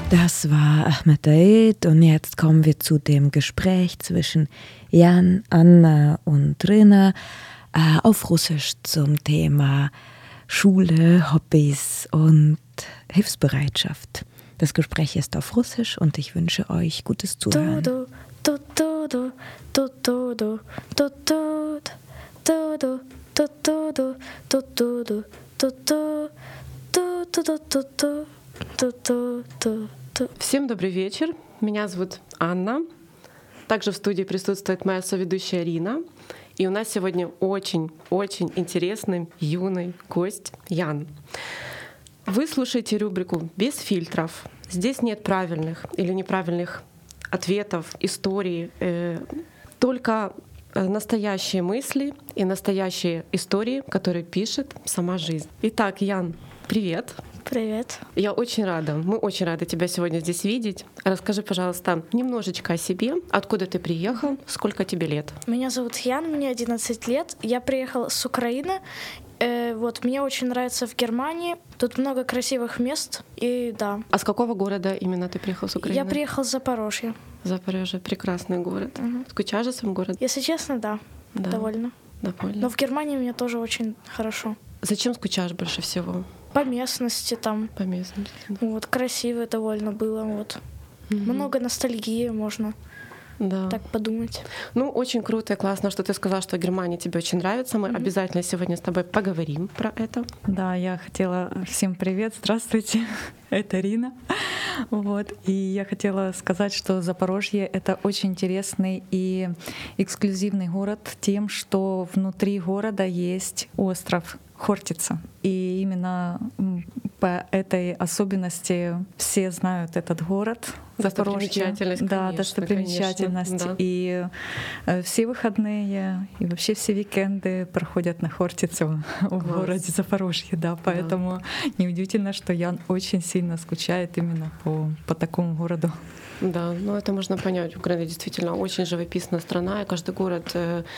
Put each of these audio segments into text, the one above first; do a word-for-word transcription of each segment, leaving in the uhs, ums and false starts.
Das war Ahmed Daid und jetzt kommen wir zu dem Gespräch zwischen Jan, Anna und Rina äh, auf Russisch zum Thema Schule, Hobbys und Hilfsbereitschaft. Das Gespräch ist auf Russisch und ich wünsche euch gutes Zuhören. Всем добрый вечер. Меня зовут Анна. Также в студии присутствует моя соведущая Рина. И у нас сегодня очень-очень интересный юный гость Ян. Вы слушаете рубрику «Без фильтров». Здесь нет правильных или неправильных ответов, историй, э, только настоящие мысли и настоящие истории, которые пишет сама жизнь. Итак, Ян, привет. Привет. Я очень рада, мы очень рады тебя сегодня здесь видеть. Расскажи, пожалуйста, немножечко о себе. Откуда ты приехал? Сколько тебе лет? Меня зовут Ян, мне одиннадцать лет. Я приехал с Украины. Э, вот, мне очень нравится в Германии. Тут много красивых мест. И да. А с какого города именно ты приехал с Украины? Я приехал с Запорожья. Запорожье, прекрасный город. Угу. Скучаешь за своим городом? Если честно, да, да. довольно. Довольно. Но в Германии мне тоже очень хорошо. Зачем скучаешь больше всего? По местности там. По местности. Вот, красиво довольно было. Вот. Угу. Много ностальгии можно. Да. Так подумать. Ну, очень круто и классно, что ты сказала, что Германия тебе очень нравится. Мы mm-hmm. обязательно сегодня с тобой поговорим про это. Да, я хотела всем привет, здравствуйте, это Рина. Вот. И я хотела сказать, что Запорожье — это очень интересный и эксклюзивный город тем, что внутри города есть остров Хортица. И именно по этой особенности все знают этот город. Достопримечательность, да, конечно, достопримечательность. Конечно, да. И все выходные и вообще все викенды проходят на Хортицу в городе Запорожье. Да, поэтому да. Неудивительно, что Ян очень сильно скучает именно по, по такому городу. Да, ну это можно понять. Украина действительно очень живописная страна, и каждый город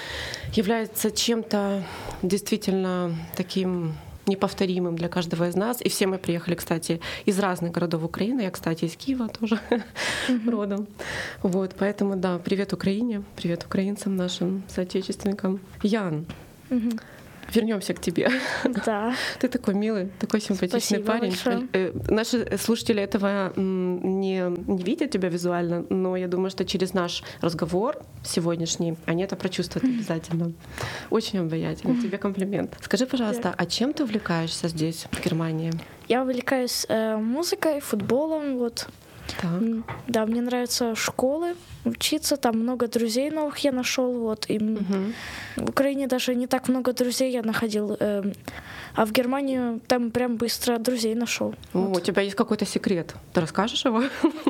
является чем-то действительно таким неповторимым для каждого из нас. И все мы приехали, кстати, из разных городов Украины. Я, кстати, из Киева тоже mm-hmm. родом. Вот, поэтому, да, привет Украине, привет украинцам, нашим соотечественникам. Ян, mm-hmm. вернемся к тебе. Да. Ты такой милый, такой симпатичный Спасибо парень. Большое. Наши слушатели этого не, не видят тебя визуально, но я думаю, что через наш разговор сегодняшний они это прочувствуют обязательно. Очень обаятельно. Тебе комплимент. Скажи, пожалуйста, а чем ты увлекаешься здесь, в Германии? Я увлекаюсь э, музыкой, футболом, вот. Так. Да, мне нравятся школы, учиться, там много друзей новых я нашел, вот. И угу. В Украине даже не так много друзей я находил, э, а в Германии там прям быстро друзей нашел. Вот. У тебя есть какой-то секрет? Ты расскажешь его?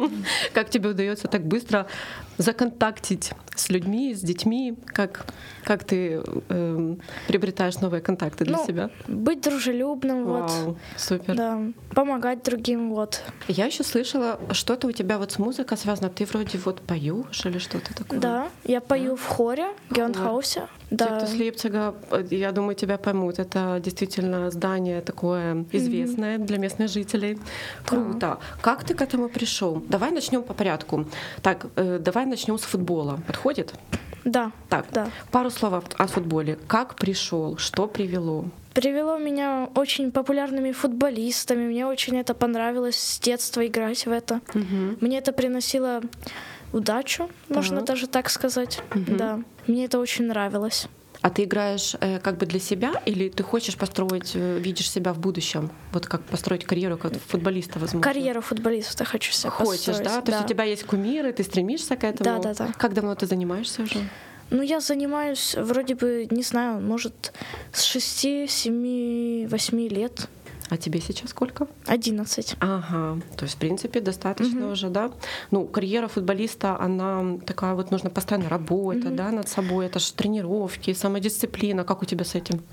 Как тебе удается так быстро законтактить с людьми, с детьми? Как как ты приобретаешь новые контакты для себя? Быть дружелюбным, вот. Супер. Да, помогать другим, вот. Я еще слышала, что-то у тебя вот с музыкой связано. Ты вроде вот поешь или что-то такое? Да, я пою в хоре в Геонхаусе. Да. Те, кто с Лейпцига, я думаю, тебя поймут. Это действительно здание такое известное mm-hmm. для местных жителей. Круто. Да. Как ты к этому пришел? Давай начнем по порядку. Так, э, давай начнем с футбола. Подходит? Да. Так, да. Пару слов о футболе. Как пришел? Что привело? Привело меня очень популярными футболистами. Мне очень это понравилось с детства играть в это. Mm-hmm. Мне это приносило удачу, да. Можно даже так сказать. Угу. Да, мне это очень нравилось. А ты играешь э, как бы для себя, или ты хочешь построить, э, видишь себя в будущем, вот как построить карьеру как футболиста, возможно? Карьеру футболиста хочу себе Хочешь, построить. да? То да. есть у тебя есть кумиры, ты стремишься к этому? Да, да, да. Как давно ты занимаешься уже? Ну, я занимаюсь вроде бы, не знаю, может, с шести, семи, восьми лет. А тебе сейчас сколько? Одиннадцать. Ага, то есть, в принципе, достаточно угу. уже, да? Ну, карьера футболиста, она такая вот, нужно постоянно работать, угу. да, над собой. Это же тренировки, самодисциплина. Как у тебя с этим?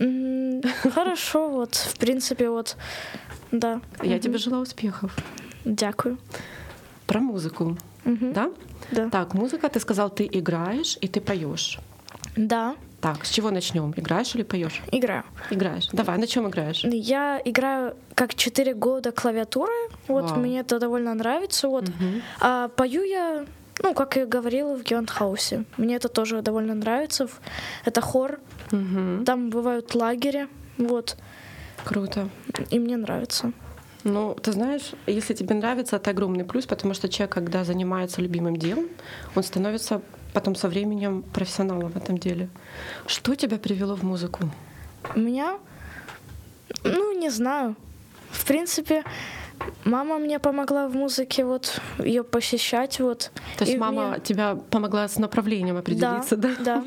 Хорошо, вот, в принципе, вот, да. Я тебе желаю успехов. Дякую. Про музыку, угу. да? Да. Так, музыка, ты сказал, ты играешь и ты поешь. Да. Так, с чего начнем? Играешь или поешь? Играю. Играешь. Давай, на чем играешь? Я играю как четыре года клавиатурой. Вот, Вау. мне это довольно нравится. Вот. Мгм. А пою я, ну, как я говорила, в Гевандхаусе. Мне это тоже довольно нравится. Это хор. Мгм. Там бывают лагеря. Вот. Круто. И мне нравится. Ну, ты знаешь, если тебе нравится, это огромный плюс, потому что человек, когда занимается любимым делом, он становится потом со временем профессионалом в этом деле. Что тебя привело в музыку? У меня, ну, не знаю. В принципе, мама мне помогла в музыке, вот, ее посещать, вот. То есть И мама мне- тебя помогла с направлением определиться, да? Да.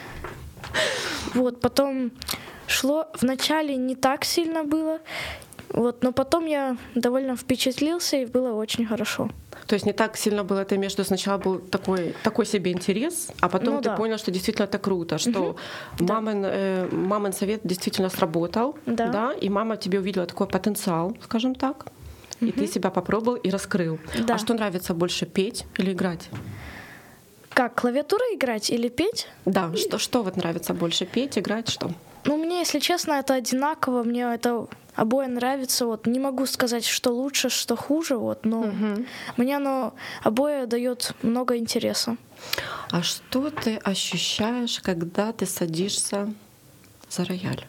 Вот, потом шло, вначале не так сильно было, вот, но потом я довольно впечатлился, и было очень хорошо. То есть не так сильно было, ты имеешь в виду, сначала был такой, такой себе интерес, а потом Ну ты да. понял, что действительно это круто, что Да. мамин, э, мамин совет действительно сработал, Да. и мама в тебе увидела такой потенциал, скажем так, и ты себя попробовал и раскрыл. Да. А что нравится больше, петь или играть? Как, клавиатура играть или петь? Да, что, что вот нравится больше, петь, играть, что? Ну, мне, если честно, это одинаково, мне это обои нравится, вот, не могу сказать, что лучше, что хуже, вот, но мне оно обои дает много интереса. А что ты ощущаешь, когда ты садишься за рояль?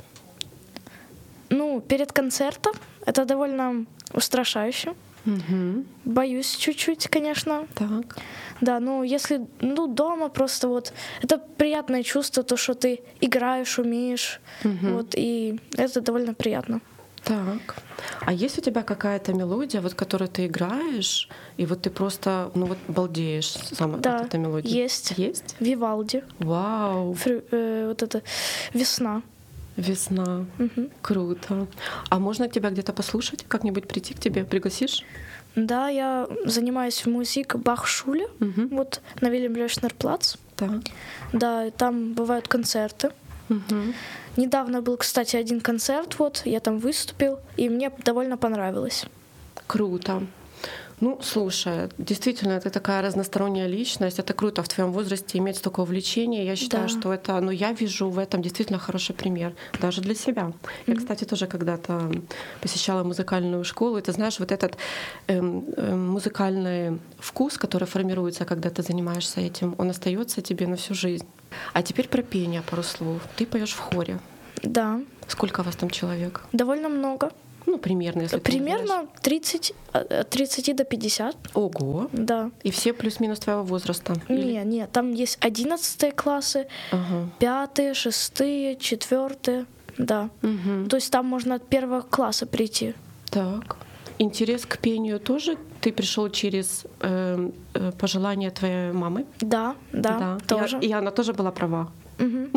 Ну, перед концертом это довольно устрашающе. Мгм. Боюсь чуть-чуть, конечно. Так. Да, ну если ну, дома просто вот это приятное чувство, то, что ты играешь, умеешь, вот, и это довольно приятно. Так. А есть у тебя какая-то мелодия, вот которую ты играешь, и вот ты просто, ну вот балдеешь сам Да, от этой мелодии? есть. Есть? Вивальди, Вау, фрю- э, вот это весна. весна. Мгм. Круто. А можно тебя где-то послушать? Как-нибудь прийти к тебе? Пригласишь? Да, я занимаюсь в музыке Бахшуле, Мгм. вот на Вильям-Блёшнер-плац. Так. Да, и там бывают концерты. Мгм. Недавно был, кстати, один концерт, вот, я там выступил, и мне довольно понравилось. Круто. Ну, слушай, действительно, ты такая разносторонняя личность. Это круто в твоем возрасте иметь столько увлечений. Я считаю, Да. что это, ну, я вижу в этом действительно хороший пример, даже для себя. Я, кстати, тоже когда-то посещала музыкальную школу. И ты знаешь, вот этот эм, эм, музыкальный вкус, который формируется, когда ты занимаешься этим, он остается тебе на всю жизнь. А теперь про пение пару слов. Ты поешь в хоре. Да, Сколько вас там человек? довольно много. Ну, примерно, если ты не знаешь. Примерно тридцать, от тридцати до пятидесяти, Ого. да. И все плюс-минус твоего возраста? Или- Не, не, там есть одиннадцатые классы, Ага. пятые, шестые, четвертые, да. Мгм. То есть там можно от первого класса прийти. Так. Интерес к пению тоже ты пришел через э, э, пожелания твоей мамы? Да, да, И- тоже. И, она тоже была права. Мгм.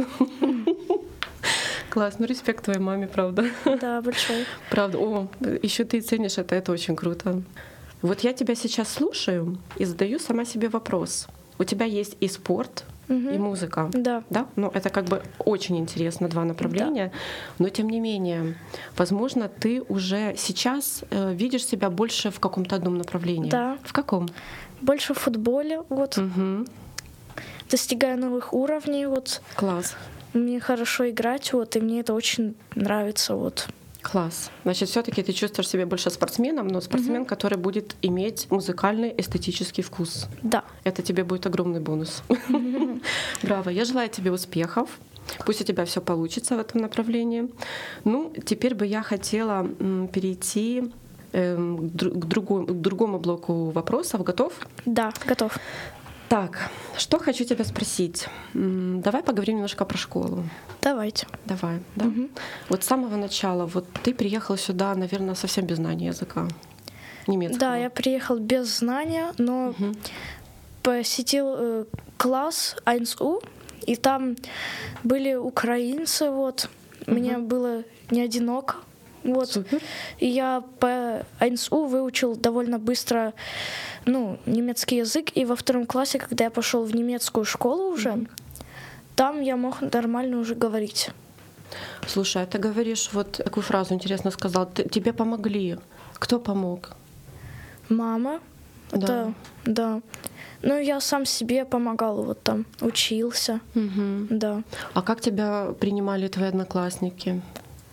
Класс, ну респект твоей маме, правда. Да, большой. Правда. О, еще ты ценишь это, это очень круто. Вот я тебя сейчас слушаю и задаю сама себе вопрос. У тебя есть и спорт, и Мгм. музыка. Да. Да? Ну, это как бы очень интересно, два направления. Но тем не менее, возможно, ты уже сейчас э, видишь себя больше в каком-то одном направлении. Да. В каком? Больше в футболе, вот. Мгм. Достигаю новых уровней, вот. Класс. Мне хорошо играть, вот, и мне это очень нравится, вот. Класс. Значит, все-таки ты чувствуешь себя больше спортсменом, но спортсмен, который будет иметь музыкальный эстетический вкус. Да. Это тебе будет огромный бонус. Браво. Я желаю тебе успехов. Пусть у тебя все получится в этом направлении. Ну, теперь бы я хотела м, перейти эм, к дру- к другому, к другому блоку вопросов. Готов? Да, готов. Так, что хочу тебя спросить. М, Давай поговорим немножко про школу. Давайте. Давай, да? Вот с самого начала, вот ты приехала сюда, наверное, совсем без знания языка немецкого. Да, я приехал без знания, но посетил э, класс один У, и там были украинцы, вот. Мне было не одиноко. Вот. Супер. И я по один У выучил довольно быстро, ну, немецкий язык. И во втором классе, когда я пошел в немецкую школу уже, там я мог нормально уже говорить. Слушай, а ты говоришь, вот такую фразу интересно сказал, ты- тебе помогли. Кто помог? Мама, Да. это, да. Ну, я сам себе помогал, вот там учился, Угу. да. А как тебя принимали твои одноклассники?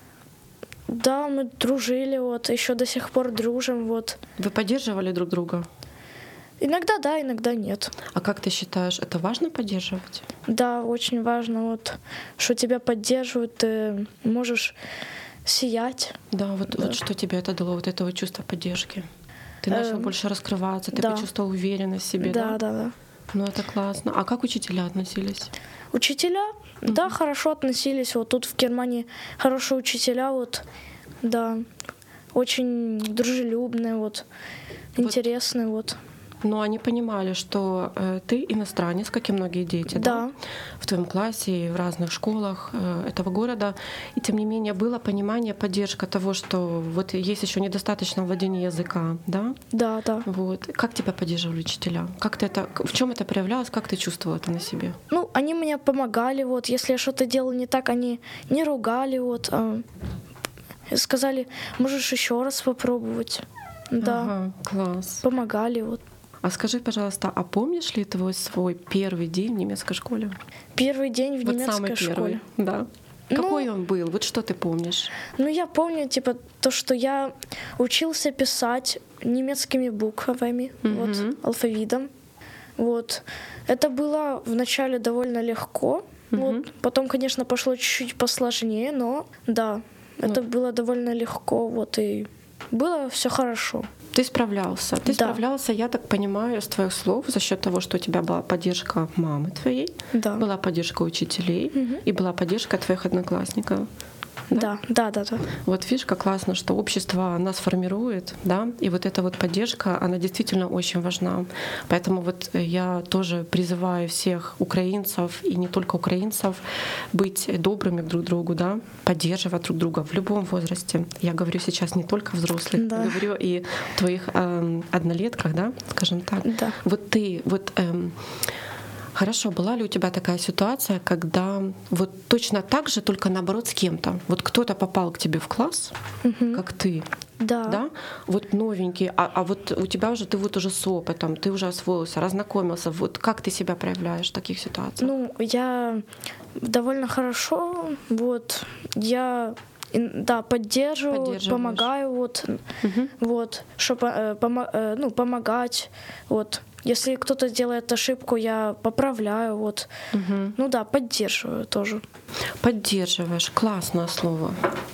Да, мы дружили, вот, еще до сих пор дружим, вот. Вы поддерживали друг друга? Иногда да, иногда нет. А как ты считаешь, это важно поддерживать? Да, очень важно, вот, что тебя поддерживают, ты можешь сиять. Да, вот, Да. вот что тебе это дало, вот это вот чувство поддержки? Ты начал Эм, больше раскрываться, ты да. почувствовал уверенность в себе, Да, да? да, да. Ну это классно. А как учителя относились? Учителя, да, хорошо относились. Вот тут в Германии хорошие учителя, вот, да, очень дружелюбные, вот, Вот. интересные, вот. Но они понимали, что э, ты иностранец, как и многие дети, да? Да. В твоем классе и в разных школах э, этого города. И тем не менее было понимание, поддержка того, что вот есть еще недостаточно владения языка, да? Да, да. Вот. Как тебя поддерживали учителя? Как ты это, в чем это проявлялось? Как ты чувствовала это на себе? Ну, они мне помогали, вот, если я что-то делал не так, они не ругали, вот, а сказали, можешь еще раз попробовать. Да, Ага, класс. помогали, вот. А скажи, пожалуйста, а помнишь ли твой свой первый день в немецкой школе? Первый день в вот немецкой самый школе. первый, да. Ну, Какой он был? Вот что ты помнишь? Ну, я помню, типа, то, что я учился писать немецкими буквами, вот, Мгм. алфавитом. Вот. Это было вначале довольно легко. Мгм. Вот. Потом, конечно, пошло чуть-чуть посложнее, но да, это было довольно легко, вот, и было все хорошо. Ты справлялся. Ты Да. справлялся, я так понимаю, с твоих слов, за счет того, что у тебя была поддержка мамы твоей, Да. была поддержка учителей Мгм. и была поддержка твоих одноклассников. Да, да, да, да. Вот видишь, как классно, что общество нас формирует, да, и вот эта вот поддержка, она действительно очень важна. Поэтому вот я тоже призываю всех украинцев и не только украинцев быть добрыми друг к другу, да, поддерживать друг друга в любом возрасте. Я говорю сейчас не только о взрослых, Да. говорю и о твоих эм, однолетках, да, скажем так. Да. Вот ты, вот эм, хорошо, была ли у тебя такая ситуация, когда вот точно так же, только наоборот с кем-то? Вот кто-то попал к тебе в класс, Мгм. как ты, Да. да? Вот новенький, а, а вот у тебя уже, ты вот уже с опытом, ты уже освоился, разнакомился. Вот как ты себя проявляешь в таких ситуациях? Ну, я довольно хорошо, вот, я, ин- да, поддерживаю, Поддерживаешь. помогаю, вот, Мгм. вот, чтобы, ну, помогать, вот. Если кто-то делает ошибку, я поправляю, вот. Мгм. Ну да, поддерживаю тоже. Поддерживаешь, классное слово.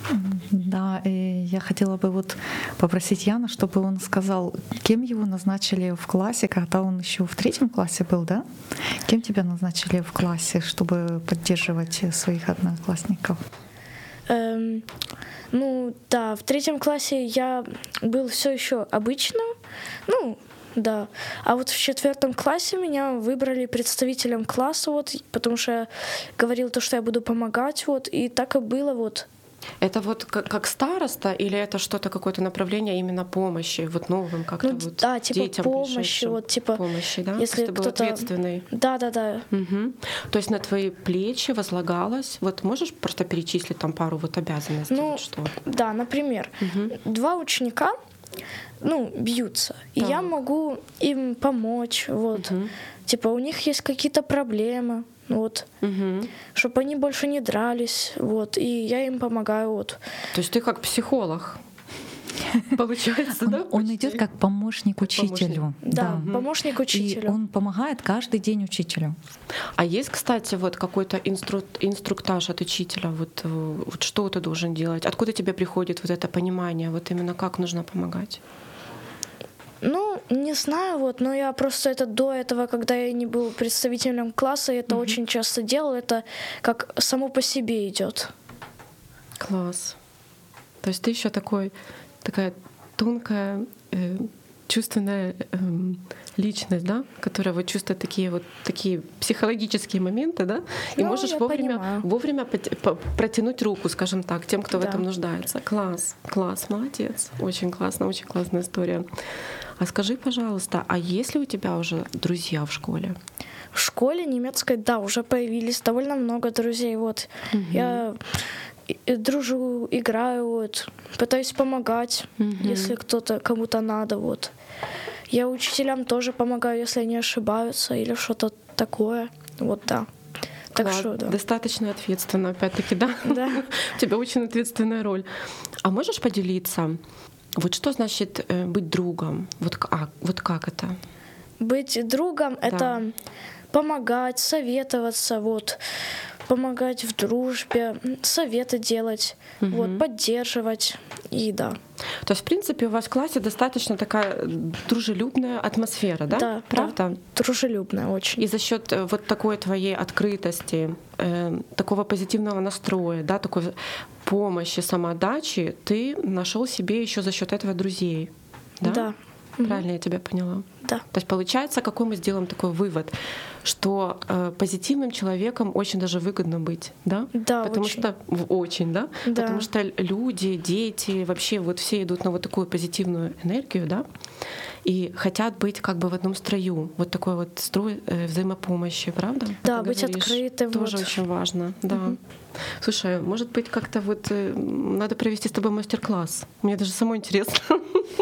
Да, и я хотела бы вот попросить Яна, чтобы он сказал, кем его назначили в классе, когда он еще в третьем классе был, да? Кем тебя назначили в классе, чтобы поддерживать своих одноклассников? Эм, ну да, в третьем классе я был все еще обычным, ну да. А вот в четвертом классе меня выбрали представителем класса, вот, потому что я говорил то, что я буду помогать, вот, и так и было, вот. Это вот как, как староста или это что-то, какое-то направление именно помощи, вот новым как-то Ну вот да, типа детям помощи, пришедшим? вот, типа, Помощи, да? если То есть ты был кто-то- ответственный. Да, да, да. Мгм. То есть на твои плечи возлагалось, вот можешь просто перечислить там пару вот обязанностей, Ну, вот что? Да, например, Мгм. два ученика, ну, бьются, и я Так. могу им помочь, вот. Мгм. Типа у них есть какие-то проблемы, вот, Мгм. чтобы они больше не дрались, вот, и я им помогаю, вот. То есть ты как психолог, получается, Он, да? он почти? идет как помощник учителю. Да, помощник И учителя. он помогает каждый день учителю. А есть, кстати, вот какой-то инстру- инструктаж от учителя, вот, э, вот что ты должен делать? Откуда тебе приходит вот это понимание, вот именно как нужно помогать? Ну, не знаю, вот, но я просто это до этого, когда я не был представителем класса, я это очень часто делал, это как само по себе идет. Класс. То есть ты еще такой, такая тонкая, э, чувственная эм, личность, да, которая вот чувствует такие вот такие психологические моменты, да, и Ну, можешь я вовремя, понимаю. вовремя пот- по- протянуть руку, скажем так, тем, кто в Да. этом нуждается. Класс, класс, молодец, очень классно, очень классная история. А скажи, пожалуйста, а есть ли у тебя уже друзья в школе? В школе немецкой, да, уже появились довольно много друзей, вот. Я и- и дружу, играю, вот, пытаюсь помогать, Мгм. если кто-то, кому-то надо, вот. Я учителям тоже помогаю, если они ошибаются или что-то такое. Вот, да. Так Класс. что, да. Достаточно ответственно, опять-таки, да? Да. У тебя очень ответственная роль. А можешь поделиться, вот что значит э, быть другом? Вот, а, вот как это? Быть другом — это помогать, советоваться, вот, помогать в дружбе, советы делать, Мгм. вот, поддерживать, и да. То есть, в принципе, у вас в классе достаточно такая дружелюбная атмосфера, да? Да, Правда? да. Дружелюбная очень. И за счет э, вот такой твоей открытости, э, такого позитивного настроя, да, такой помощи, самоотдачи, ты нашел себе еще за счет этого друзей, да? Да. Правильно я тебя поняла? Да. То есть получается, какой мы сделаем такой вывод, что э, позитивным человеком очень даже выгодно быть, да? Да, Потому очень. что в- очень, да? Да. Потому что люди, дети, вообще вот все идут на вот такую позитивную энергию, да? И хотят быть как бы в одном строю, вот такой вот строй э, взаимопомощи, правда? Да, Ты быть говоришь, открытым, тоже вот. очень важно, да. Слушай, может быть, как-то вот э, надо провести с тобой мастер-класс. Мне даже самой интересно.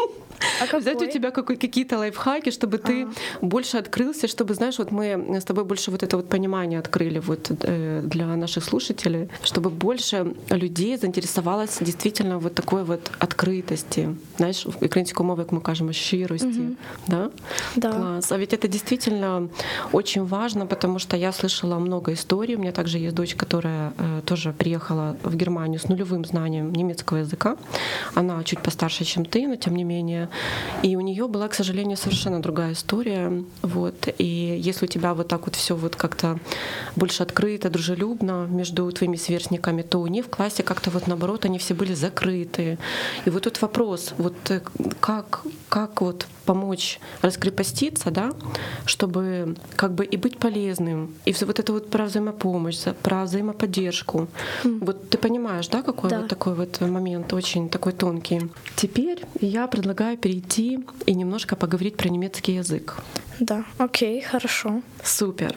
А Взять у какой? тебя какой- какие-то лайфхаки, чтобы ты больше открылся, чтобы, знаешь, вот мы с тобой больше вот это вот понимание открыли вот э, для наших слушателей, чтобы больше людей заинтересовалось действительно вот такой вот открытости, знаешь, українською мовою, як ми кажемо, щирості, да? Да. Класс. А ведь это действительно очень важно, потому что я слышала много историй. У меня также есть дочь, которая э, тоже приехала в Германию с нулевым знанием немецкого языка. Она чуть постарше, чем ты, но тем не менее. И у нее была, к сожалению, совершенно другая история. Вот. И если у тебя вот так вот все вот как-то больше открыто, дружелюбно между твоими сверстниками, то у них в классе как-то вот наоборот они все были закрыты. И вот тут вопрос, вот э, как, как вот помочь раскрепоститься, да, чтобы как бы и быть полезным, и всё вот это вот про взаимопомощь, за- про взаимоподдержку. Вот ты понимаешь, да, какой Да. вот такой вот момент, очень такой тонкий. Теперь я предлагаю перейти и немножко поговорить про немецкий язык. Да, окей, хорошо. Супер.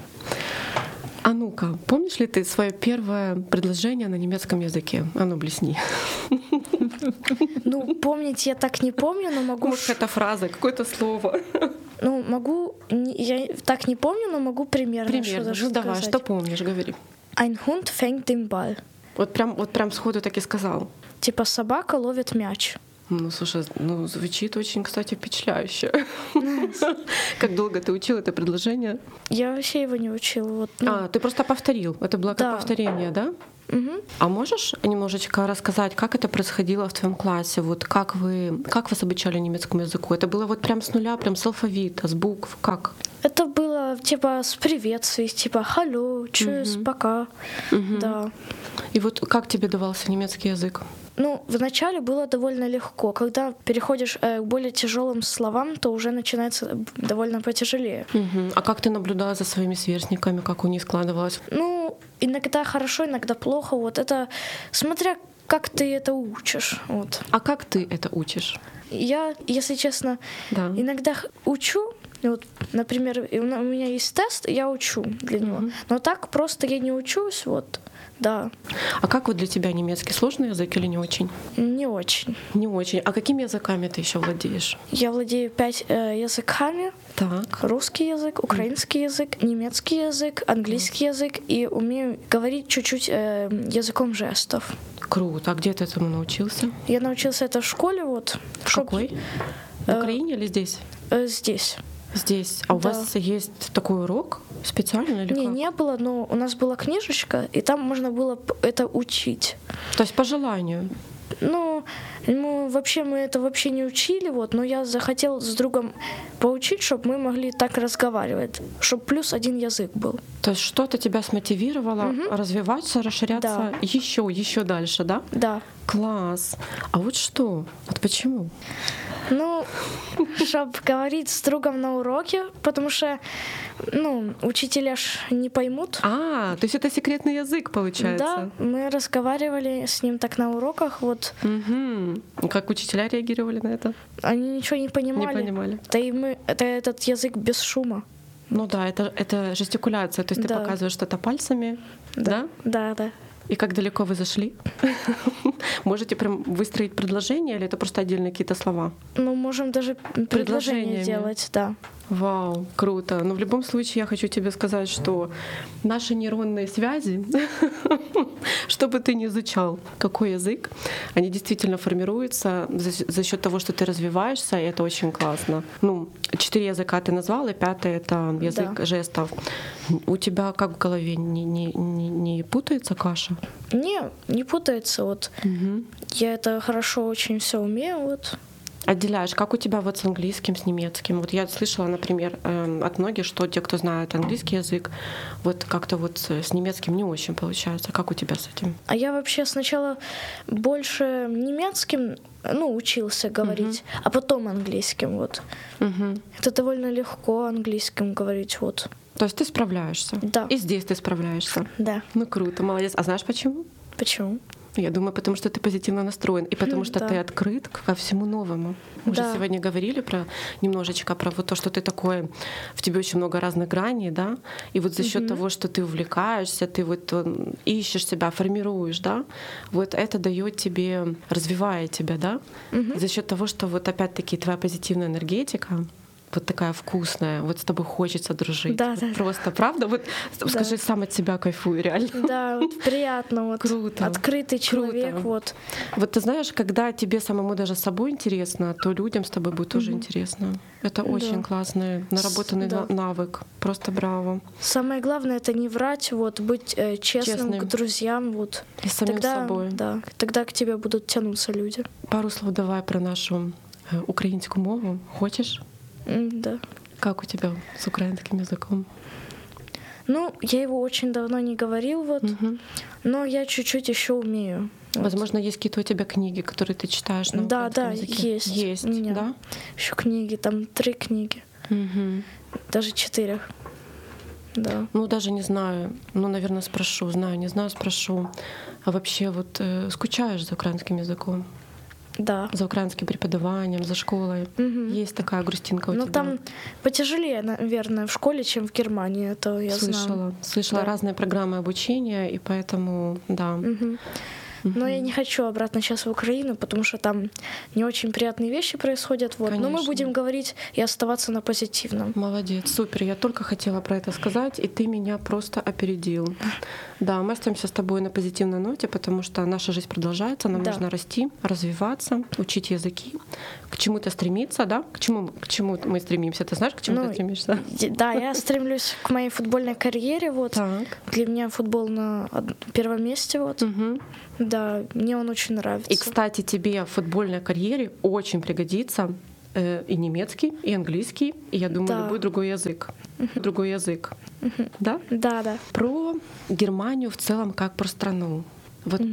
А ну-ка, помнишь ли ты свое первое предложение на немецком языке? А ну, блесни. Ну, помнить я так не помню, но могу... Может, ш- какая-то фраза, какое-то слово. Ну, могу... не- Я так не помню, но могу примерно Примерно. что-то Ну давай, сказать. что помнишь, говори. Ein Hund fängt den Ball. Вот прям, вот прям сходу так и сказал. Типа собака ловит мяч. Ну, слушай, ну, звучит очень, кстати, впечатляюще. Как долго ты учил это предложение? Я вообще его не учила. Вот, ну, А, ты просто повторил. Это было как Да. повторение, да? мгм. А можешь немножечко рассказать, как это происходило в твоем классе? Вот как вы, как вас обучали немецкому языку? Это было вот прям с нуля, прям с алфавита, с букв? Как? Это было типа с приветствий, типа «Халло», «Чус», «Пока». Да. И вот как тебе давался немецкий язык? Ну, вначале было довольно легко. Когда переходишь э, к более тяжелым словам, то уже начинается довольно потяжелее. Мгм. А как ты наблюдала за своими сверстниками, как у них складывалось? Ну, иногда хорошо, иногда плохо. Вот это смотря как ты это учишь. Вот. А как ты это учишь? Я, если честно, Да. иногда х- учу. Вот, например, и у на- у меня есть тест, и я учу для него. Но так просто я не учусь, вот, да, А как вот для тебя немецкий сложный язык или не очень? не очень. Не очень. А какими языками ты еще владеешь? Я владею пять э, языками. Так. Русский язык, украинский язык, немецкий язык, английский язык и умею говорить чуть-чуть э, языком жестов. Круто. А где ты этому научился? Я научился это в школе, вот. В чтоб- какой? В Э, Украине или здесь? э, здесь. Здесь. А у Да. вас есть такой урок специально или Не, как? не было, но у нас была книжечка, и там можно было п- это учить. То есть по желанию? Ну, мы вообще мы это вообще не учили, вот, но я захотел с другом поучить, чтобы мы могли так разговаривать, чтобы плюс один язык был. То есть что-то тебя смотивировало развиваться, расширяться еще, еще дальше, да? Да. Класс. А вот что? Вот почему? Ну, чтобы говорить с другом на уроке, потому что, ну, учителя ж не поймут. А, то есть это секретный язык получается? Да, мы разговаривали с ним так на уроках, вот, Угу. Как учителя реагировали на это? они ничего не понимали. Не понимали. Да и мы, это этот язык без шума. Ну да, это, это жестикуляция, то есть ты Да. показываешь что-то пальцами, да? Да, да. И как далеко вы зашли? Можете прям выстроить предложение или это просто отдельные какие-то слова? Ну, можем даже предложение делать, да. Вау, круто. Но в любом случае я хочу тебе сказать, что наши нейронные связи, что бы ты ни изучал, какой язык, они действительно формируются за, за счет того, что ты развиваешься, и это очень классно. Ну, четыре языка ты назвал, и пятый — это язык да. жестов. У тебя как в голове не, не, не, не путается каша? Не, не путается. Вот угу. Я это хорошо очень все умею. Вот. Отделяешь, как у тебя вот с английским, с немецким? Вот я слышала, например, от многих, что те, кто знает английский язык, вот как-то вот с немецким не очень получается. Как у тебя с этим? А я вообще сначала больше немецким, ну, учился говорить, uh-huh. а потом английским, вот. Uh-huh. Это довольно легко английским говорить, вот. То есть ты справляешься? Да. И здесь ты справляешься? Да. Ну, круто, молодец. А знаешь почему? Почему? Я думаю, потому что ты позитивно настроен, и потому что да. ты открыт ко всему новому. Мы да. же сегодня говорили про немножечко про вот то, что ты такой, в тебе очень много разных граней, да, и вот за счет угу. того, что ты увлекаешься, ты вот ищешь себя, формируешь, да, вот это дает тебе, развивает тебя, да, угу. за счет того, что вот опять-таки твоя позитивная энергетика, вот такая вкусная, вот с тобой хочется дружить. Да, вот да. Просто, правда? Вот да. Скажи, сам от себя кайфую, реально. Да, вот приятно. Вот. Круто. Открытый человек. Круто. Вот. Вот ты знаешь, когда тебе самому даже с собой интересно, то людям с тобой будет тоже mm-hmm. интересно. Это да. очень классный, наработанный да. навык. Просто браво. Самое главное — это не врать, вот, быть э, честным, честным к друзьям. Вот. И самим тогда, собой. Да, тогда к тебе будут тянуться люди. Пару слов давай про нашу э, украинскую мову. Хочешь? Mm, да. Как у тебя с украинским языком? Ну, я его очень давно не говорил, вот, угу. но я чуть-чуть еще умею. Возможно, вот. Есть какие-то у тебя книги, которые ты читаешь на да, украинском да, языке? есть. Есть, у меня. Да? Еще книги, там три книги. Угу. Даже четыре. Да. Ну, даже не знаю. Ну, наверное, спрошу. Знаю, не знаю, спрошу. А вообще, вот э, скучаешь за украинским языком? Да. За украинским преподаванием, за школой. Угу. Есть такая грустинка у Но тебя? Ну, там потяжелее, наверное, в школе, чем в Германии. Это я Слышала. знаю. Слышала да. разные программы обучения, и поэтому, да. Угу. Но я не хочу обратно сейчас в Украину, потому что там не очень приятные вещи происходят. Вот. Но мы будем говорить и оставаться на позитивном. Молодец, супер. Я только хотела про это сказать, и ты меня просто опередил. Да, мы остаемся с тобой на позитивной ноте, потому что наша жизнь продолжается, нам да. нужно расти, развиваться, учить языки, к чему-то стремиться, да? К чему, к чему мы стремимся? Ты знаешь, к чему ну, ты стремишься? Да, я стремлюсь к моей футбольной карьере. Вот. Так. Для меня футбол на первом месте. Вот. Угу. Да, мне он очень нравится. И, кстати, тебе в футбольной карьере очень пригодится э, и немецкий, и английский, и, я думаю, да. любой другой язык. Uh-huh. Другой язык. Uh-huh. Да? Да, да. Про Германию в целом как про страну. Вот uh-huh.